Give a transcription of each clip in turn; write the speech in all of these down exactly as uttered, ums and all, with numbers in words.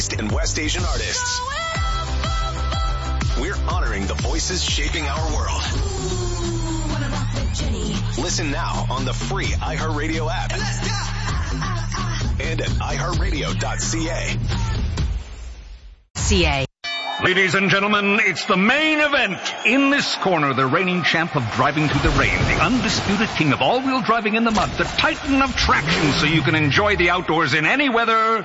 and West Asian artists. We're honoring the voices shaping our world. Listen now on the free iHeartRadio app and at i heart radio dot c a. C A. Ladies and gentlemen, it's the main event. In this corner, the reigning champ of driving through the rain, the undisputed king of all-wheel driving in the mud, the titan of traction so you can enjoy the outdoors in any weather,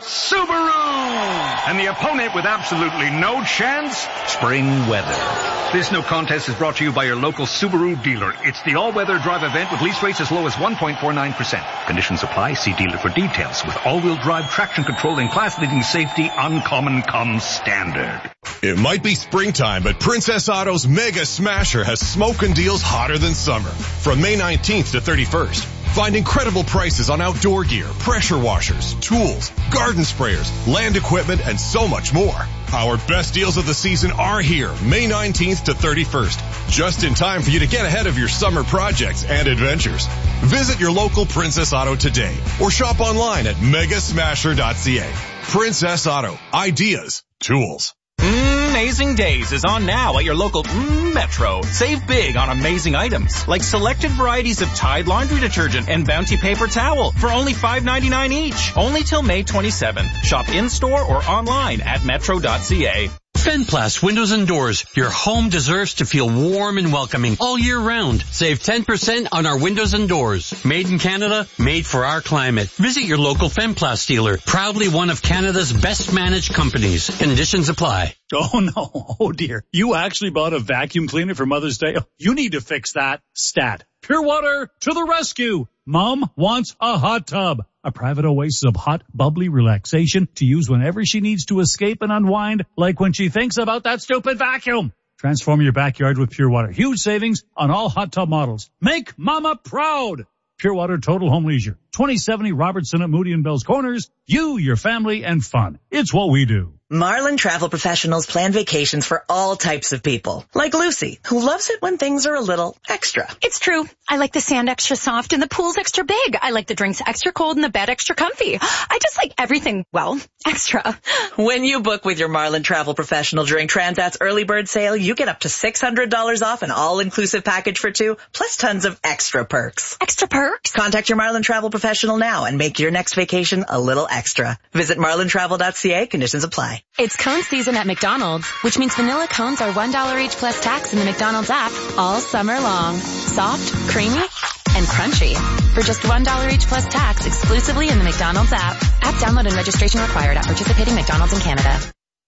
Subaru! And the opponent with absolutely no chance, spring weather. This no contest is brought to you by your local Subaru dealer. It's the all-weather drive event with lease rates as low as one point four nine percent. Conditions apply. See dealer for details. With all-wheel drive traction control and class-leading safety, uncommon comes standard. It might be springtime, but Princess Auto's Mega Smasher has smoking deals hotter than summer. From May nineteenth to thirty-first, find incredible prices on outdoor gear, pressure washers, tools, garden sprayers, land equipment, and so much more. Our best deals of the season are here, May nineteenth to thirty-first, just in time for you to get ahead of your summer projects and adventures. Visit your local Princess Auto today or shop online at mega smasher dot c a. Princess Auto. Ideas. Tools. Amazing Days is on now at your local mm, Metro. Save big on amazing items like selected varieties of Tide laundry detergent and Bounty paper towel for only five ninety-nine each. Only till May twenty-seventh. Shop in-store or online at metro dot c a. Fenplast Windows and Doors. Your home deserves to feel warm and welcoming all year round. Save ten percent on our windows and doors. Made in Canada, made for our climate. Visit your local Fenplast dealer. Proudly one of Canada's best managed companies. Conditions apply. Oh no, oh dear. You actually bought a vacuum cleaner for Mother's Day? You need to fix that. Stat. Pure Water to the rescue. Mom wants a hot tub. A private oasis of hot, bubbly relaxation to use whenever she needs to escape and unwind, like when she thinks about that stupid vacuum. Transform your backyard with Pure Water. Huge savings on all hot tub models. Make Mama proud. Pure Water Total Home Leisure. twenty seventy Robertson at Moody and Bell's Corners. You, your family, and fun. It's what we do. Marlin Travel Professionals plan vacations for all types of people. Like Lucy, who loves it when things are a little extra. It's true. I like the sand extra soft and the pool's extra big. I like the drinks extra cold and the bed extra comfy. I just like everything, well, extra. When you book with your Marlin Travel Professional during Transat's early bird sale, you get up to six hundred dollars off an all-inclusive package for two, plus tons of extra perks. Extra perks? Contact your Marlin Travel Professional now and make your next vacation a little extra. Visit marlin travel dot c a. Conditions apply. It's cone season at McDonald's, which means vanilla cones are one dollar each plus tax in the McDonald's app all summer long. Soft, creamy, and crunchy. For just one dollar each plus tax exclusively in the McDonald's app. App download and registration required at participating McDonald's in Canada.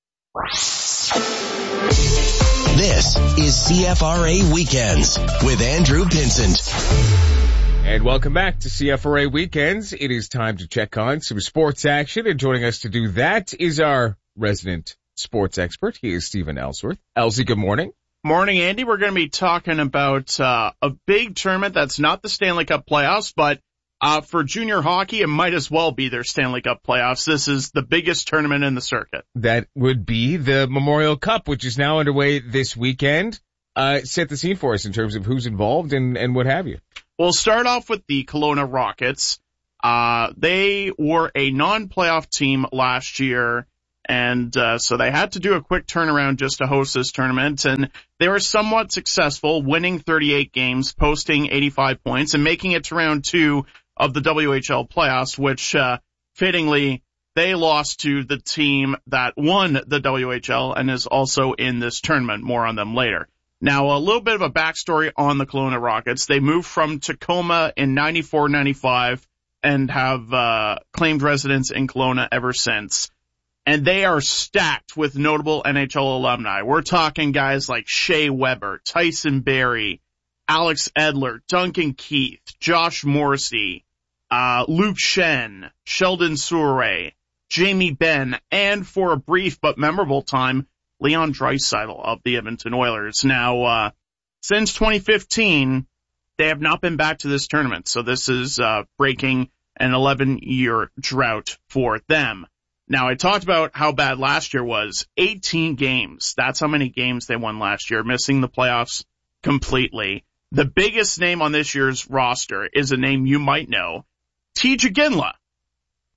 This is C F R A Weekends with Andrew Vincent. And welcome back to C F R A Weekends. It is time to check on some sports action, and joining us to do that is our resident sports expert. He is Stephen Ellsworth. Elsie, good morning. Morning, Andy. We're going to be talking about uh, a big tournament that's not the Stanley Cup playoffs, but uh, for junior hockey, it might as well be their Stanley Cup playoffs. This is the biggest tournament in the circuit. That would be the Memorial Cup, which is now underway this weekend. Uh, set the scene for us in terms of who's involved and, and what have you. We'll start off with the Kelowna Rockets. Uh, they were a non-playoff team last year, and uh, so they had to do a quick turnaround just to host this tournament, and they were somewhat successful, winning thirty-eight games, posting eighty-five points, and making it to round two of the W H L playoffs, which, uh, fittingly, they lost to the team that won the W H L and is also in this tournament. More on them later. Now, a little bit of a backstory on the Kelowna Rockets. They moved from Tacoma in ninety-four ninety-five and have uh claimed residence in Kelowna ever since. And they are stacked with notable N H L alumni. We're talking guys like Shea Weber, Tyson Barrie, Alex Edler, Duncan Keith, Josh Morrissey, uh Luke Shen, Sheldon Souray, Jamie Benn, and for a brief but memorable time, Leon Draisaitl of the Edmonton Oilers. Now, uh, since twenty fifteen, they have not been back to this tournament, so this is uh, breaking an eleven-year drought for them. Now, I talked about how bad last year was. eighteen games. That's how many games they won last year, missing the playoffs completely. The biggest name on this year's roster is a name you might know, T J Ginla.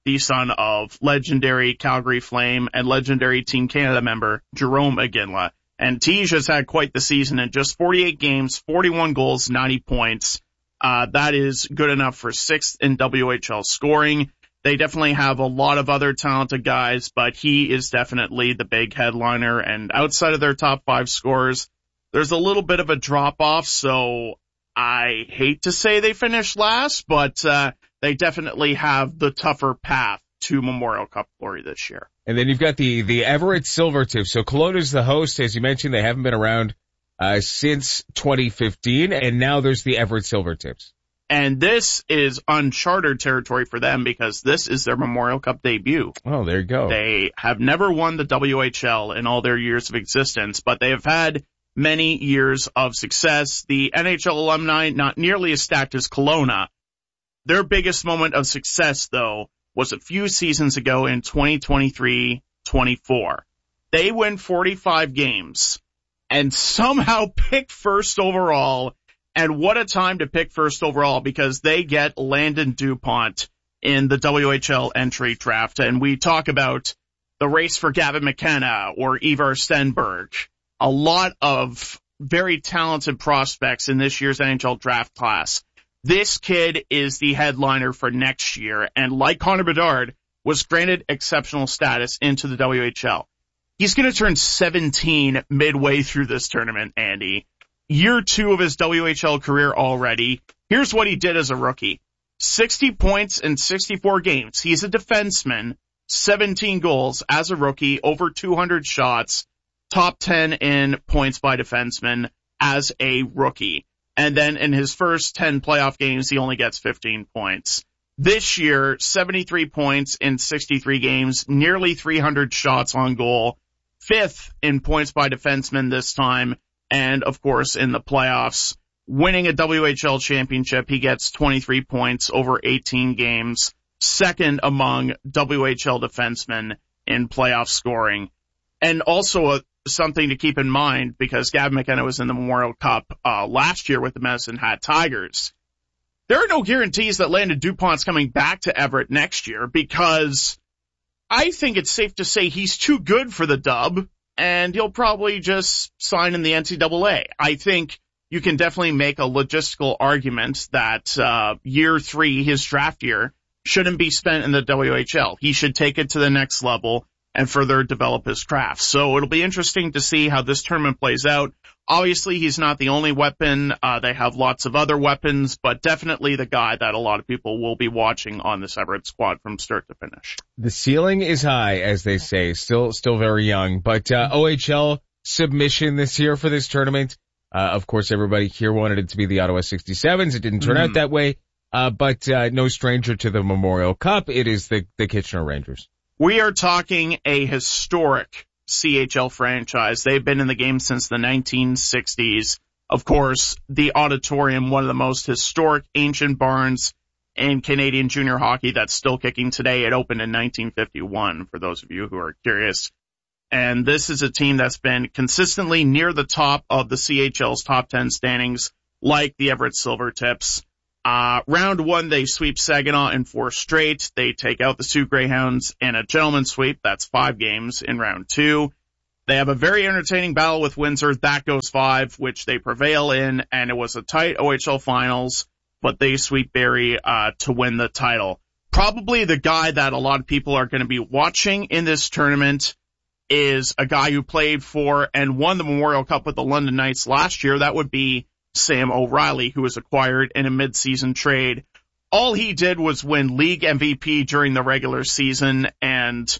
the son of legendary Calgary Flame and legendary Team Canada member Jerome Iginla. And Tej has had quite the season in just forty-eight games, forty-one goals, ninety points. Uh, that is good enough for sixth in W H L scoring. They definitely have a lot of other talented guys, but he is definitely the big headliner. And outside of their top five scorers, there's a little bit of a drop-off, so I hate to say they finished last, but uh, they definitely have the tougher path to Memorial Cup glory this year. And then you've got the, the Everett Silvertips. So Kelowna's the host. As you mentioned, they haven't been around uh, since twenty fifteen, and now there's the Everett Silvertips. And this is uncharted territory for them because this is their Memorial Cup debut. Oh, there you go. They have never won the W H L in all their years of existence, but they have had many years of success. The N H L alumni, not nearly as stacked as Kelowna. Their biggest moment of success, though, was a few seasons ago in twenty twenty-three twenty-four. They win forty-five games and somehow pick first overall. And what a time to pick first overall because they get Landon DuPont in the W H L entry draft. And we talk about the race for Gavin McKenna or Ivar Stenberg. A lot of very talented prospects in this year's N H L draft class. This kid is the headliner for next year, and like Connor Bedard, was granted exceptional status into the W H L. He's going to turn seventeen midway through this tournament, Andy. Year two of his W H L career already. Here's what he did as a rookie. sixty points in sixty-four games. He's a defenseman, seventeen goals as a rookie, over two hundred shots, top ten in points by defenseman as a rookie. And then in his first ten playoff games, he only gets fifteen points. This year, seventy-three points in sixty-three games, nearly three hundred shots on goal, fifth in points by defenseman this time, and of course in the playoffs, winning a W H L championship, he gets twenty-three points over eighteen games, second among W H L defensemen in playoff scoring. And also a something to keep in mind because Gavin McKenna was in the Memorial Cup uh, last year with the Medicine Hat Tigers. There are no guarantees that Landon DuPont's coming back to Everett next year because I think it's safe to say he's too good for the Dub and he'll probably just sign in the N C double A. I think you can definitely make a logistical argument that uh year three, his draft year, shouldn't be spent in the W H L. He should take it to the next level and further develop his craft. So it'll be interesting to see how this tournament plays out. Obviously, he's not the only weapon. Uh, they have lots of other weapons, but definitely the guy that a lot of people will be watching on this Everett squad from start to finish. The ceiling is high, as they say. Still, still very young, but, uh, O H L submission this year for this tournament. Uh, of course, everybody here wanted it to be the Ottawa sixty-sevens. It didn't turn mm. out that way. Uh, but, uh, no stranger to the Memorial Cup. It is the, the Kitchener Rangers. We are talking a historic C H L franchise. They've been in the game since the nineteen sixties. Of course, the Auditorium, one of the most historic ancient barns in Canadian junior hockey that's still kicking today. It opened in nineteen fifty-one, for those of you who are curious. And this is a team that's been consistently near the top of the C H L's top ten standings, like the Everett Silvertips. Uh, round one, they sweep Saginaw in four straight. They take out the Sioux Greyhounds in a gentleman's sweep. That's five games in round two. They have a very entertaining battle with Windsor. That goes five, which they prevail in, and it was a tight O H L finals, but they sweep Barrie, uh, to win the title. Probably the guy that a lot of people are going to be watching in this tournament is a guy who played for and won the Memorial Cup with the London Knights last year. That would be Sam O'Reilly, who was acquired in a mid-season trade. All he did was win league M V P during the regular season and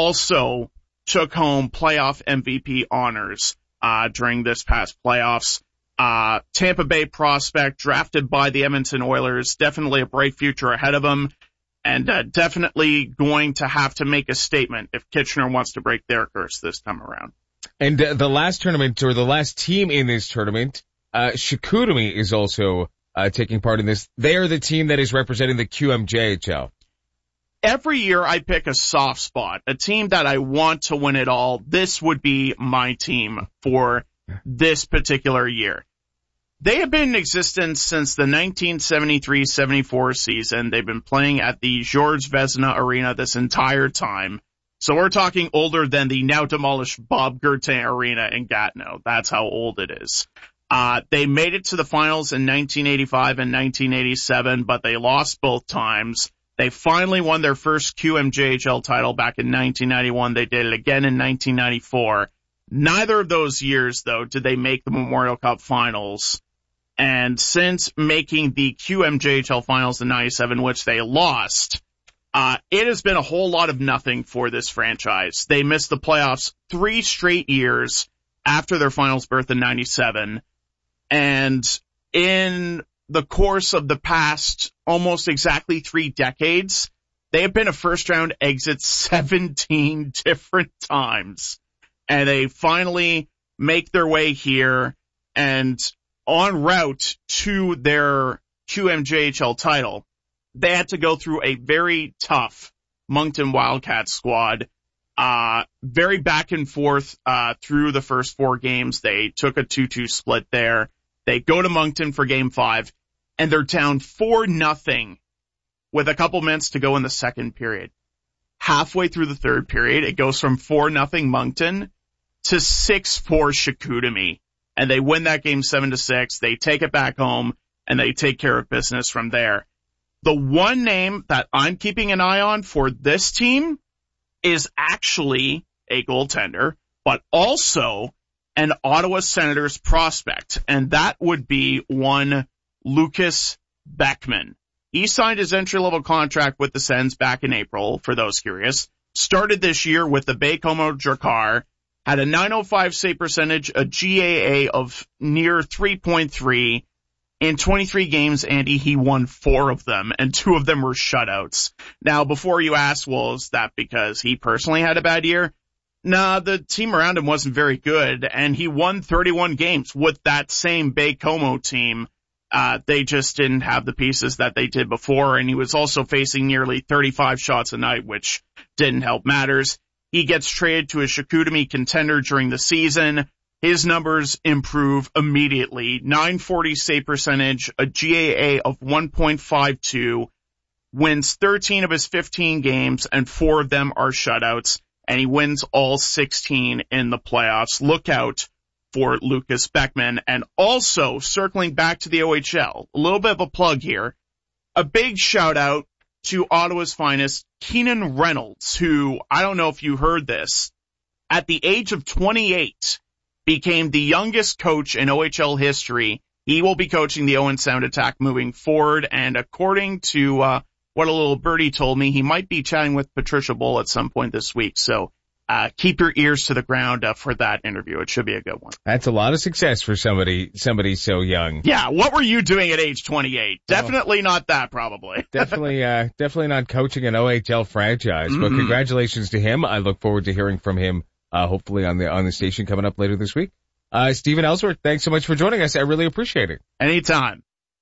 also took home playoff M V P honors uh during this past playoffs. Uh Tampa Bay prospect, drafted by the Edmonton Oilers, definitely a bright future ahead of him, and uh, definitely going to have to make a statement if Kitchener wants to break their curse this time around. And uh, the last tournament, or the last team in this tournament, Uh, Chicoutimi is also, uh, taking part in this. They are the team that is representing the Q M J H L. Every year I pick a soft spot, a team that I want to win it all. This would be my team for this particular year. they have been in existence since the nineteen seventy-three seventy-four season. They've been playing at the Georges Vezina Arena this entire time. So we're talking older than the now demolished Bob Gurtin Arena in Gatineau. That's how old it is. Uh, they made it to the finals in nineteen eighty-five and nineteen eighty-seven, but they lost both times. They finally won their first Q M J H L title back in nineteen ninety-one. They did it again in nineteen ninety-four. Neither of those years, though, did they make the Memorial Cup finals. And since making the Q M J H L finals in ninety-seven, which they lost, uh, it has been a whole lot of nothing for this franchise. They missed the playoffs three straight years after their finals berth in ninety-seven. And in the course of the past almost exactly three decades, they have been a first round exit seventeen different times. And they finally make their way here and en route to their Q M J H L title, they had to go through a very tough Moncton Wildcats squad. Uh, very back and forth, uh, through the first four games. They took a two two split there. They go to Moncton for game five, and they're down four nothing with a couple minutes to go in the second period. Halfway through the third period, it goes from four nothing Moncton to six four Chicoutimi. And they win that game seven to six. They take it back home, and they take care of business from there. The one name that I'm keeping an eye on for this team is actually a goaltender, but also an Ottawa Senators prospect, and that would be one Lucas Beckman. He signed his entry-level contract with the Sens back in April, for those curious. Started this year with the Baie-Comeau Drakkar, had a nine oh five save percentage, a G A A of near three point three. In twenty-three games, Andy, he won four of them, and two of them were shutouts. Now, before you ask, well, is that because he personally had a bad year? Nah, the team around him wasn't very good, and he won thirty-one games with that same Baie-Comeau team. Uh, they just didn't have the pieces that they did before, and he was also facing nearly thirty-five shots a night, which didn't help matters. He gets traded to a Chicoutimi contender during the season. His numbers improve immediately. nine forty save percentage, a G A A of one point five two, wins thirteen of his fifteen games, and four of them are shutouts, and he wins all sixteen in the playoffs. Look out for Lucas Beckman. And also, circling back to the O H L, a little bit of a plug here, a big shout out to Ottawa's finest, Keenan Reynolds, who, I don't know if you heard this, at the age of twenty-eight, became the youngest coach in O H L history. He will be coaching the Owen Sound Attack moving forward, and according to uh, what a little birdie told me, he might be chatting with Patricia Bull at some point this week. So uh, keep your ears to the ground uh, for that interview. It should be a good one. That's a lot of success for somebody somebody so young. Yeah, what were you doing at age twenty-eight? Well, definitely not that, probably. definitely, uh, definitely not coaching an O H L franchise. Mm-hmm. But congratulations to him. I look forward to hearing from him. Uh, hopefully on the, on the station coming up later this week. Uh, Stephen Ellsworth, thanks so much for joining us. I really appreciate it. Anytime.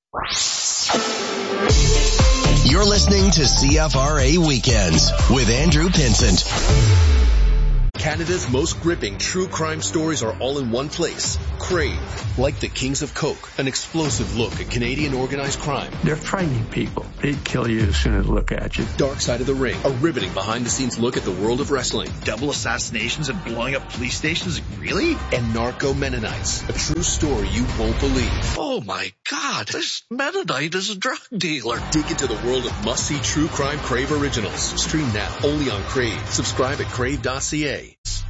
You're listening to C F R A Weekends with Andrew Pinsent. Canada's most gripping true crime stories are all in one place. Crave. Like the Kings of Coke, an explosive look at Canadian organized crime. They're frightening people. They'd kill you as soon as they look at you. Dark Side of the Ring, a riveting behind-the-scenes look at the world of wrestling. Double assassinations and blowing up police stations? Really? And Narco Mennonites, a true story you won't believe. Oh my God, this Mennonite is a drug dealer. Dig into the world of must-see true crime Crave originals. Stream now, only on Crave. Subscribe at crave dot c a.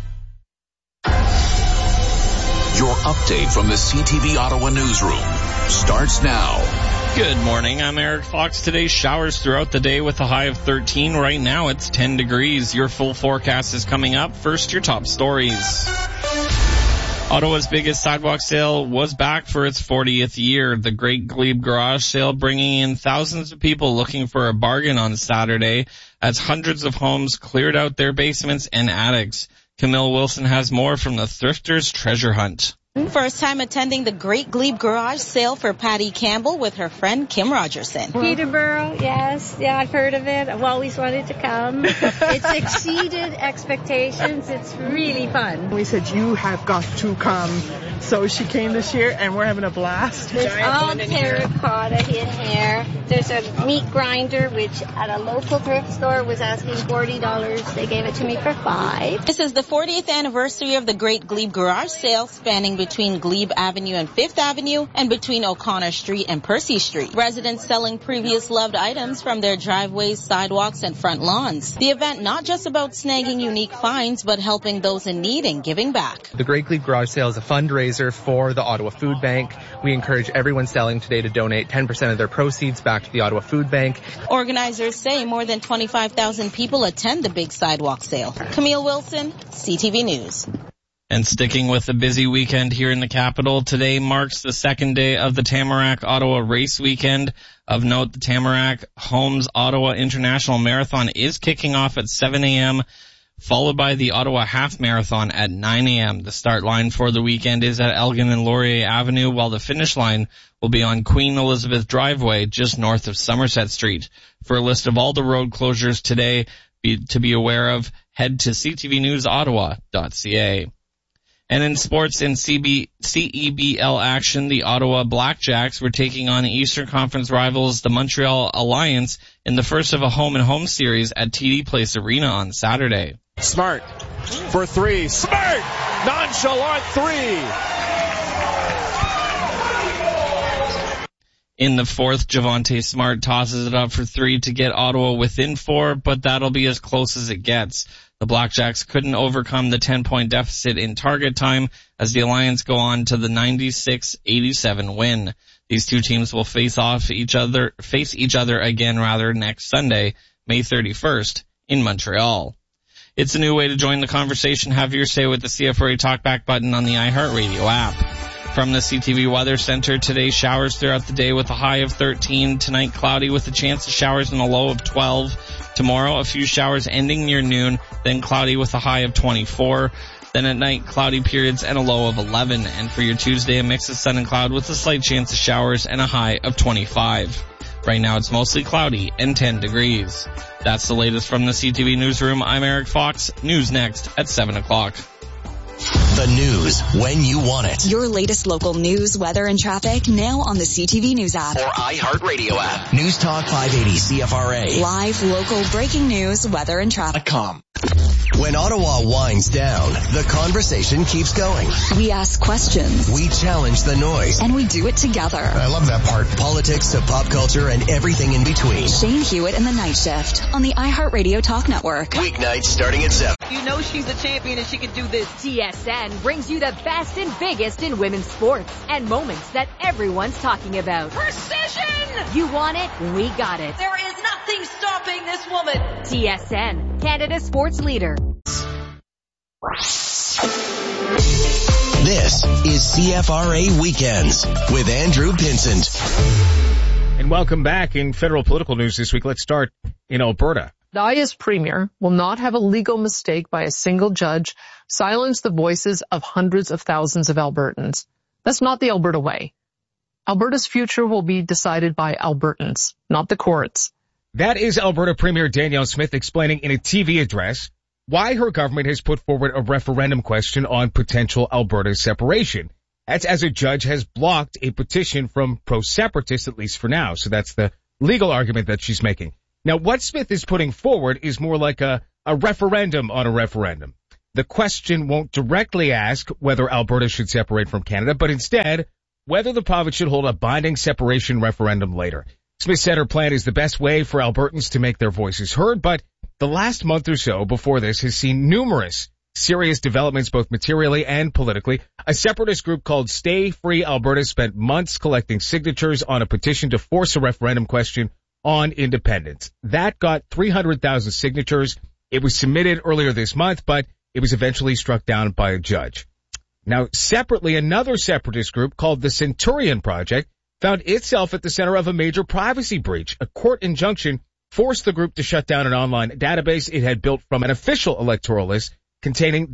Your update from the C T V Ottawa newsroom starts now. Good morning. I'm Eric Fox. Today's showers throughout the day with a high of thirteen. Right now it's ten degrees. Your full forecast is coming up. First, your top stories. Ottawa's biggest sidewalk sale was back for its fortieth year. The Great Glebe Garage Sale bringing in thousands of people looking for a bargain on Saturday as hundreds of homes cleared out their basements and attics. Camille Wilson has more from the Thrifters Treasure Hunt. First time attending the Great Glebe Garage Sale for Patty Campbell with her friend Kim Rogerson. Peterborough, yes. Yeah, I've heard of it. I've always wanted to come. It's exceeded expectations. It's really fun. We said, you have got to come. So she came this year, and we're having a blast. There's all terracotta in here. There's a meat grinder, which at a local thrift store was asking forty dollars. They gave it to me for five. This is the fortieth anniversary of the Great Glebe Garage Sale, spanning between Glebe Avenue and Fifth Avenue and between O'Connor Street and Percy Street. Residents selling previous loved items from their driveways, sidewalks, and front lawns. The event not just about snagging unique finds, but helping those in need and giving back. The Great Glebe Garage Sale is a fundraiser for the Ottawa Food Bank. We encourage everyone selling today to donate ten percent of their proceeds back to the Ottawa Food Bank. Organizers say more than twenty-five thousand people attend the big sidewalk sale. Camille Wilson, C T V News. And sticking with the busy weekend here in the capital, today marks the second day of the Tamarack Ottawa Race Weekend. Of note, the Tamarack Homes Ottawa International Marathon is kicking off at seven a.m., followed by the Ottawa Half Marathon at nine a.m. The start line for the weekend is at Elgin and Laurier Avenue, while the finish line will be on Queen Elizabeth Driveway, just north of Somerset Street. For a list of all the road closures today be, to be aware of, head to c t v news ottawa dot c a. And in sports, in C B, C E B L action, the Ottawa Blackjacks were taking on Eastern Conference rivals, the Montreal Alliance, in the first of a home-and-home series at T D Place Arena on Saturday. Smart for three. Smart! Nonchalant three! In the fourth, Javonte Smart tosses it up for three to get Ottawa within four, but that'll be as close as it gets. The Blackjacks couldn't overcome the ten-point deficit in target time as the Alliance go on to the ninety-six eighty-seven win. These two teams will face off each other, face each other again rather next Sunday, May thirty-first, in Montreal. It's a new way to join the conversation. Have your say with the C F R A Talkback button on the iHeartRadio app. From the C T V Weather Center, today showers throughout the day with a high of thirteen. Tonight cloudy with a chance of showers and a low of twelve. Tomorrow a few showers ending near noon, then cloudy with a high of twenty-four. Then at night cloudy periods and a low of eleven. And for your Tuesday, a mix of sun and cloud with a slight chance of showers and a high of twenty-five. Right now it's mostly cloudy and ten degrees. That's the latest from the C T V Newsroom. I'm Eric Fox. News next at seven o'clock. The news when you want it. Your latest local news, weather, and traffic now on the C T V News app. Or iHeartRadio app. News Talk five eighty C F R A. Live, local, breaking news, weather, and traffic. Com. When Ottawa winds down, the conversation keeps going. We ask questions. We challenge the noise. And we do it together. I love that part. Politics to pop culture and everything in between. Shane Hewitt and the Night Shift on the iHeartRadio Talk Network. Weeknights starting at seven. You know she's a champion and she can do this. T S N brings you the best and biggest in women's sports and moments that everyone's talking about. Precision! You want it? We got it. There is nothing stopping this woman. T S N, Canada's sports leader. This is C F R A Weekends with Andrew Pinsent. And welcome back. In federal political news this week, let's start in Alberta. Daya's premier will not have a legal mistake by a single judge silence the voices of hundreds of thousands of Albertans. That's not the Alberta way. Alberta's future will be decided by Albertans, not the courts. That is Alberta Premier Danielle Smith explaining in a T V address why her government has put forward a referendum question on potential Alberta separation. That's as a judge has blocked a petition from pro-separatists, at least for now. So that's the legal argument that she's making. Now, what Smith is putting forward is more like a, a referendum on a referendum. The question won't directly ask whether Alberta should separate from Canada, but instead, whether the province should hold a binding separation referendum later. Smith said her plan is the best way for Albertans to make their voices heard, but the last month or so before this has seen numerous serious developments both materially and politically. A separatist group called Stay Free Alberta spent months collecting signatures on a petition to force a referendum question on independence. That got three hundred thousand signatures. It was submitted earlier this month, but it was eventually struck down by a judge. Now, separately, another separatist group called the Centurion Project found itself at the center of a major privacy breach. A court injunction forced the group to shut down an online database it had built from an official electoral list containing the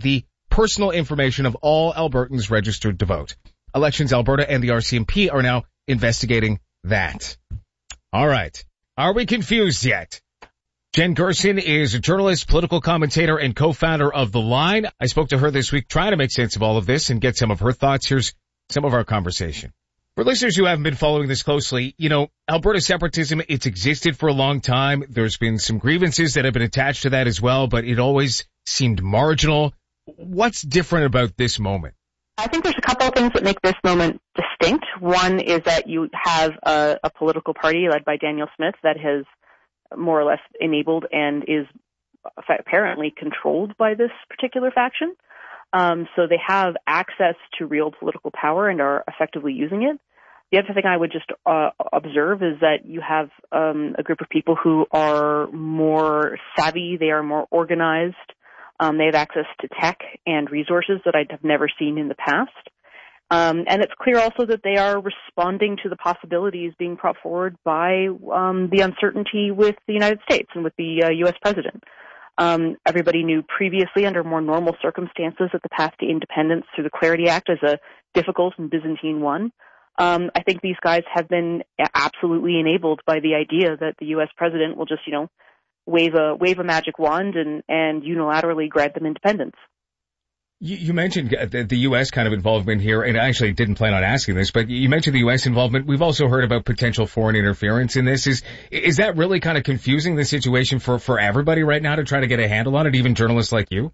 personal information of all Albertans registered to vote. Elections Alberta and the R C M P are now investigating that. All right. Are we confused yet? Jen Gerson is a journalist, political commentator, and co-founder of The Line. I spoke to her this week trying to make sense of all of this and get some of her thoughts. Here's some of our conversation. For listeners who haven't been following this closely, you know, Alberta separatism, it's existed for a long time. There's been some grievances that have been attached to that as well, but it always seemed marginal. What's different about this moment? I think there's a couple of things that make this moment distinct. One is that you have a, a political party led by Danielle Smith that has more or less enabled and is apparently controlled by this particular faction. Um, so they have access to real political power and are effectively using it. The other thing I would just uh, observe is that you have um, a group of people who are more savvy, they are more organized, um, they have access to tech and resources that I have never seen in the past. Um, and it's clear also that they are responding to the possibilities being brought forward by um, the uncertainty with the United States and with the uh, U S president. Um, everybody knew previously under more normal circumstances that the path to independence through the Clarity Act is a difficult and Byzantine one. Um, I think these guys have been absolutely enabled by the idea that the U S president will just, you know, wave a wave a magic wand and, and unilaterally grant them independence. You, you mentioned the, the U S kind of involvement here, and I actually didn't plan on asking this, but you mentioned the U S involvement. We've also heard about potential foreign interference in this. Is is that really kind of confusing the situation for, for everybody right now to try to get a handle on it, even journalists like you?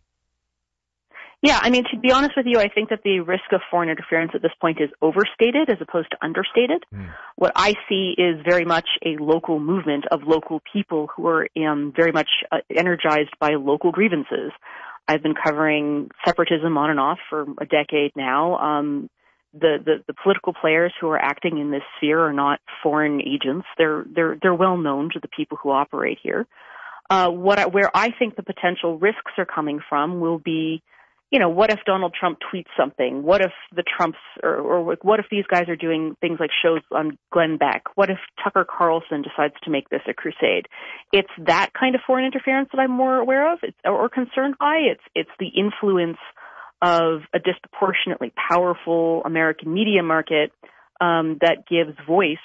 Yeah, I mean, to be honest with you, I think that the risk of foreign interference at this point is overstated as opposed to understated. Mm. What I see is very much a local movement of local people who are um, very much uh, energized by local grievances. I've been covering separatism on and off for a decade now. Um, the, the, the political players who are acting in this sphere are not foreign agents. They're, they're, they're well known to the people who operate here. Uh, what I, where I think the potential risks are coming from will be, you know, what if Donald Trump tweets something? What if the Trumps, or, or what if these guys are doing things like shows on Glenn Beck? What if Tucker Carlson decides to make this a crusade? It's that kind of foreign interference that I'm more aware of, it's, or concerned by. It's it's the influence of a disproportionately powerful American media market um, that gives voice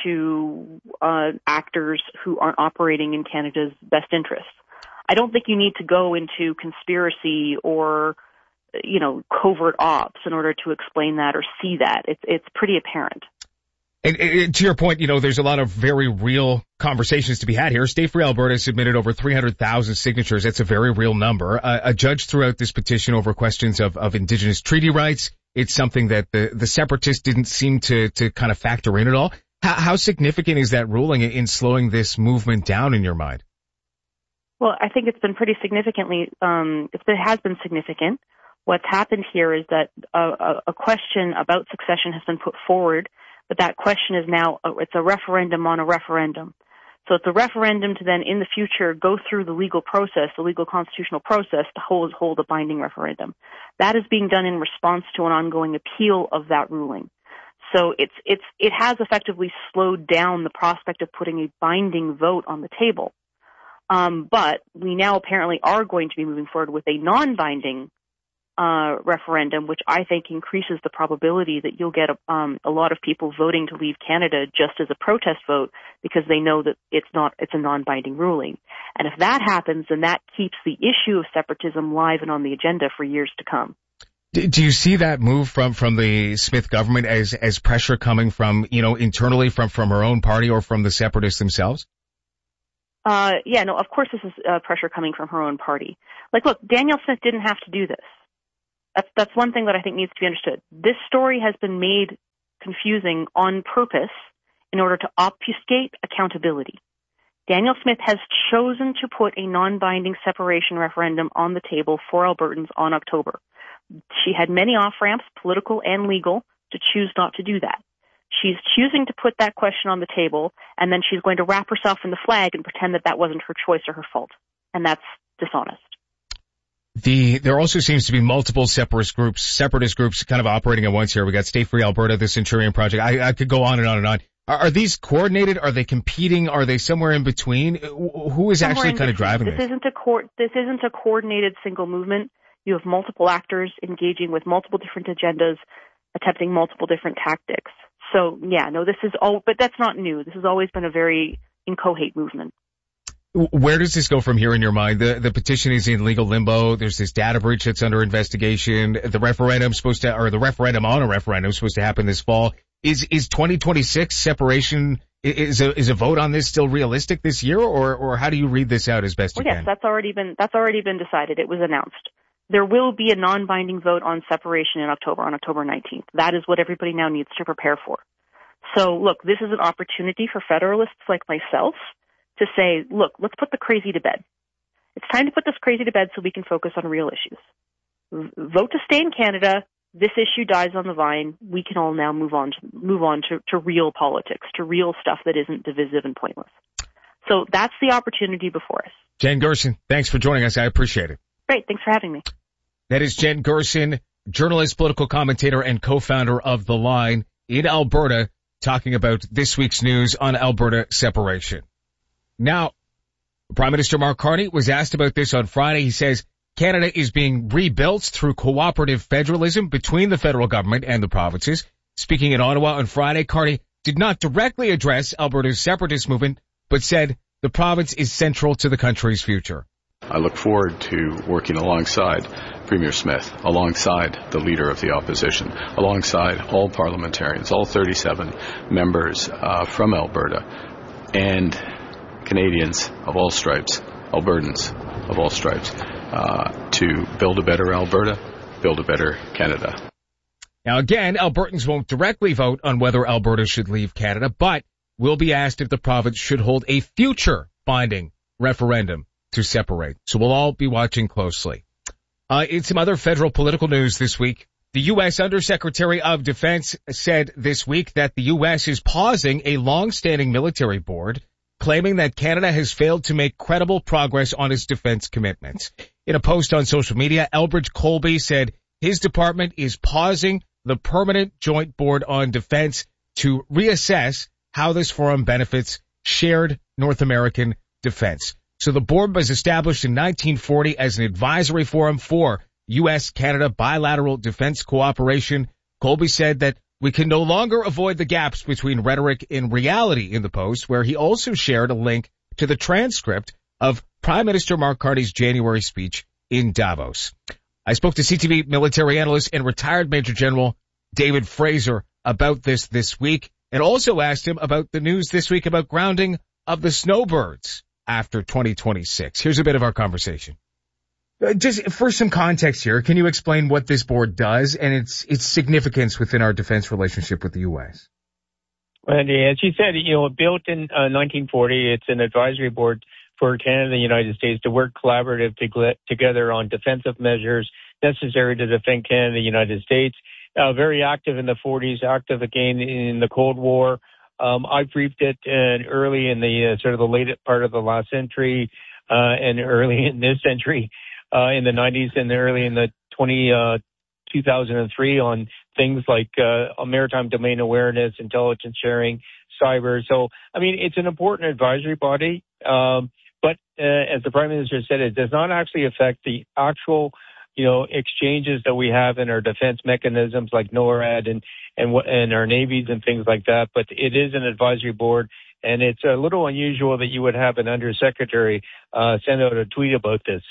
to uh, actors who aren't operating in Canada's best interests. I don't think you need to go into conspiracy or, you know, covert ops in order to explain that or see that. It's it's pretty apparent. And, and to your point, you know, there's a lot of very real conversations to be had here. Stay Free Alberta submitted over three hundred thousand signatures. That's a very real number. Uh, a judge threw out this petition over questions of, of Indigenous treaty rights. It's something that the, the separatists didn't seem to, to kind of factor in at all. How, how significant is that ruling in slowing this movement down in your mind? Well, I think it's been pretty significantly, um, it's been, it has been significant. What's happened here is that a, a question about succession has been put forward, but that question is now, it's a referendum on a referendum. So it's a referendum to then in the future go through the legal process, the legal constitutional process to hold, hold a binding referendum. That is being done in response to an ongoing appeal of that ruling. So it's, it's, it has effectively slowed down the prospect of putting a binding vote on the table. Um, but we now apparently are going to be moving forward with a non-binding uh, referendum, which I think increases the probability that you'll get a, um, a lot of people voting to leave Canada just as a protest vote because they know that it's not it's a non-binding ruling. And if that happens, then that keeps the issue of separatism live and on the agenda for years to come. Do you see that move from, from the Smith government as, as pressure coming from, you know, internally from, from her own party or from the separatists themselves? Uh, yeah, no, of course this is uh, pressure coming from her own party. Like, look, Danielle Smith didn't have to do this. That's, that's one thing that I think needs to be understood. This story has been made confusing on purpose in order to obfuscate accountability. Danielle Smith has chosen to put a non-binding separation referendum on the table for Albertans on October. She had many off-ramps, political and legal, to choose not to do that. She's choosing to put that question on the table, and then she's going to wrap herself in the flag and pretend that that wasn't her choice or her fault. And that's dishonest. The, there also seems to be multiple separatist groups, separatist groups kind of operating at once here. We got Stay Free Alberta, the Centurion Project. I, I could go on and on and on. Are, are these coordinated? Are they competing? Are they somewhere in between? Who is somewhere actually kind between. of driving this? This isn't a co- this isn't a coordinated single movement. You have multiple actors engaging with multiple different agendas, attempting multiple different tactics. So, yeah, no, this is all, but that's not new. This has always been a very inchoate movement. Where does this go from here in your mind? The the petition is in legal limbo. There's this data breach that's under investigation. The referendum supposed to, or the referendum on a referendum is supposed to happen this fall. Is is twenty twenty-six separation, is a is a vote on this still realistic this year, or or how do you read this out as best you well, can? Yes, that's already been that's already been decided. It was announced. There will be a non-binding vote on separation in October, on October nineteenth. That is what everybody now needs to prepare for. So, look, this is an opportunity for Federalists like myself to say, look, let's put the crazy to bed. It's time to put this crazy to bed so we can focus on real issues. V- vote to stay in Canada. This issue dies on the vine. We can all now move on to move on to, to real politics, to real stuff that isn't divisive and pointless. So that's the opportunity before us. Jen Gerson, thanks for joining us. I appreciate it. Great. Thanks for having me. That is Jen Gerson, journalist, political commentator, and co-founder of The Line in Alberta, talking about this week's news on Alberta separation. Now, Prime Minister Mark Carney was asked about this on Friday. He says Canada is being rebuilt through cooperative federalism between the federal government and the provinces. Speaking in Ottawa on Friday, Carney did not directly address Alberta's separatist movement, but said the province is central to the country's future. I look forward to working alongside Premier Smith, alongside the Leader of the Opposition, alongside all parliamentarians, all thirty-seven members uh, from Alberta, and Canadians of all stripes, Albertans of all stripes, uh, to build a better Alberta, build a better Canada. Now again, Albertans won't directly vote on whether Alberta should leave Canada, but will be asked if the province should hold a future binding referendum to separate. So we'll all be watching closely. Uh, in some other federal political news this week, the U S Undersecretary of Defense said this week that the U S is pausing a long-standing military board, claiming that Canada has failed to make credible progress on its defense commitments. In a post on social media, Elbridge Colby said his department is pausing the Permanent Joint Board on Defense to reassess how this forum benefits shared North American defense. So the board was established in nineteen forty as an advisory forum for U S Canada bilateral defense cooperation. Colby said that we can no longer avoid the gaps between rhetoric and reality in the post, where he also shared a link to the transcript of Prime Minister Mark Carney's January speech in Davos. I spoke to C T V military analyst and retired Major General David Fraser about this this week, and also asked him about the news this week about grounding of the snowbirds after twenty twenty-six. Here's a bit of our conversation. Uh, just for some context here, can you explain what this board does and its its significance within our defense relationship with the U S? Well, as you said, you know, built in uh, nineteen forty, it's an advisory board for Canada and the United States to work collaborative to, together on defensive measures necessary to defend Canada and the United States. Uh, very active in the forties, active again in the Cold War. Um, I briefed it uh, early in the uh, sort of the late part of the last century uh, and early in this century, uh, in the nineties and early in the twenty, uh, two thousand three on things like uh, maritime domain awareness, intelligence sharing, cyber. So, I mean, it's an important advisory body, um, but uh, as the Prime Minister said, it does not actually affect the actual you know, exchanges that we have in our defense mechanisms like NORAD and, and, and our navies and things like that. But it is an advisory board, and it's a little unusual that you would have an undersecretary uh, send out a tweet about this.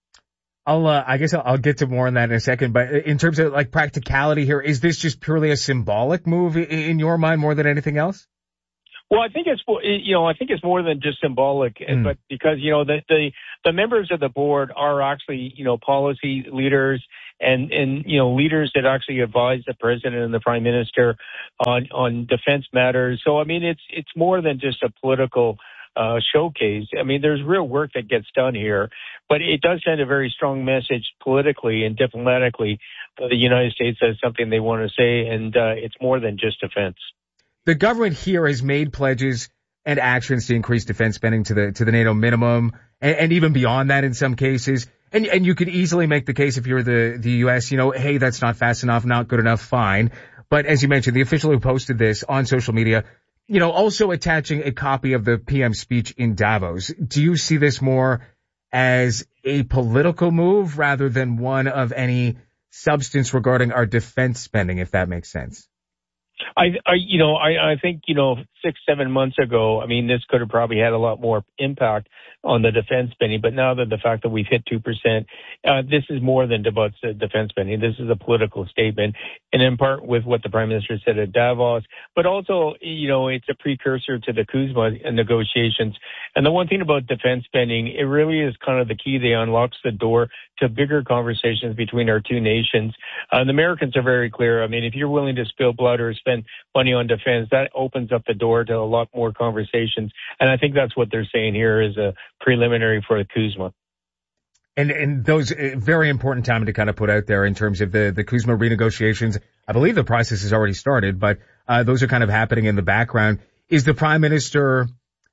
I'll, uh, I guess I'll, I'll get to more on that in a second. But in terms of like practicality here, is this just purely a symbolic move in your mind more than anything else? Well, I think it's, you know, I think it's more than just symbolic, mm. but because, you know, the, the, the members of the board are actually, you know, policy leaders and, and, you know, leaders that actually advise the president and the prime minister on, on defense matters. So, I mean, it's, it's more than just a political, uh, showcase. I mean, there's real work that gets done here, but it does send a very strong message politically and diplomatically that the United States has something they want to say, and, uh, it's more than just defense. The government here has made pledges and actions to increase defense spending to the to the NATO minimum, and, and even beyond that in some cases. And and you could easily make the case if you're the the U S, you know, hey, that's not fast enough, not good enough, fine. But as you mentioned, the official who posted this on social media, you know, also attaching a copy of the P M's speech in Davos. Do you see this more as a political move rather than one of any substance regarding our defense spending, if that makes sense. I, I, you know, I, I think, you know, six, seven months ago, I mean, this could have probably had a lot more impact on the defense spending. But now that the fact that we've hit two percent, uh, this is more than about the defense spending. This is a political statement, and in part with what the Prime Minister said at Davos, but also, you know, it's a precursor to the Kuzma negotiations. And the one thing about defense spending, it really is kind of the key that unlocks the door to bigger conversations between our two nations. Uh, the Americans are very clear. I mean, if you're willing to spill blood or spend money on defense, that opens up the door to a lot more conversations. And I think that's what they're saying here is a preliminary for the Kuzma. And, and those uh, very important time to kind of put out there in terms of the, the Kuzma renegotiations. I believe the process has already started, but uh, those are kind of happening in the background. Is the Prime Minister,